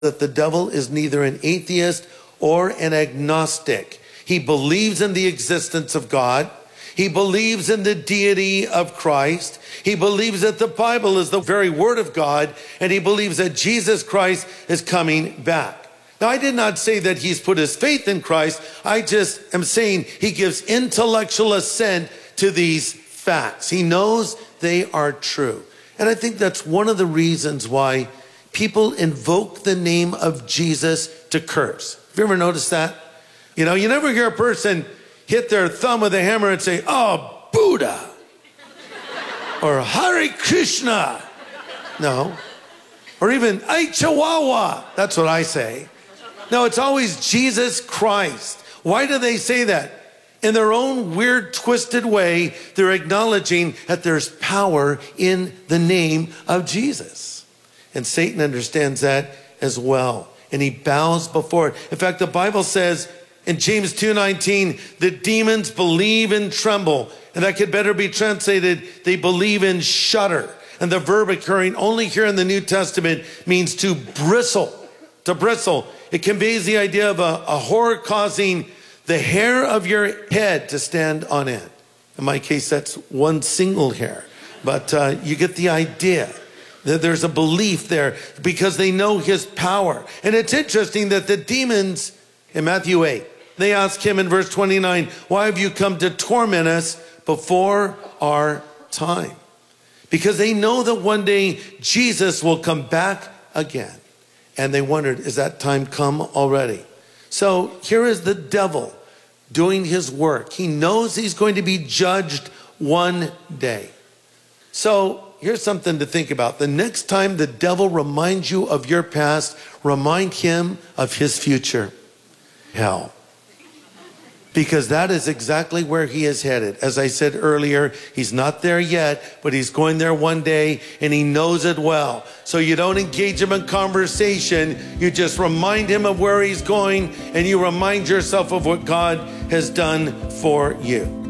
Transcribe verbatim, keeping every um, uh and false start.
that the devil is neither an atheist or an agnostic. He believes in the existence of God. He believes in the deity of Christ. He believes that the Bible is the very word of God, and he believes that Jesus Christ is coming back. Now, I did not say that he's put his faith in Christ. I just am saying he gives intellectual assent to these facts. He knows they are true. And I think that's one of the reasons why people invoke the name of Jesus to curse. Have you ever noticed that? You know, you never hear a person hit their thumb with a hammer and say, "Oh, Buddha," or "Hare Krishna." No. Or even, "Ay, Chihuahua." That's what I say. No, it's always Jesus Christ. Why do they say that? In their own weird, twisted way, they're acknowledging that there's power in the name of Jesus. And Satan understands that as well. And he bows before it. In fact, the Bible says in James two nineteen, the demons believe and tremble. And that could better be translated, they believe and shudder. And the verb occurring only here in the New Testament means to bristle. To bristle. It conveys the idea of a, a horror causing the hair of your head to stand on end. In my case, that's one single hair. But uh, you get the idea. There's a belief there because they know his power. And it's interesting that the demons in Matthew eight, they ask him in verse twenty-nine, "Why have you come to torment us before our time?" Because they know that one day Jesus will come back again. And they wondered, is that time come already? So here is the devil doing his work. He knows he's going to be judged one day. So here's something to think about. The next time the devil reminds you of your past, remind him of his future. Hell. Because that is exactly where he is headed. As I said earlier, he's not there yet, but he's going there one day, and he knows it well. So you don't engage him in conversation. You just remind him of where he's going, and you remind yourself of what God has done for you.